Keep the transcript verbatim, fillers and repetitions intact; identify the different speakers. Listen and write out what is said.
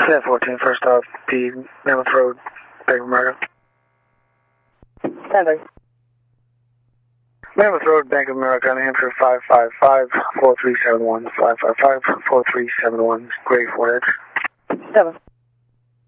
Speaker 1: ten fourteen, first off, P, Mammoth Road, Bank of America.
Speaker 2: ten.
Speaker 1: Mammoth Road, Bank of America, New Hampshire, five five five, four three seven one, five five five, four three seven one, Gray Forage.
Speaker 2: seven.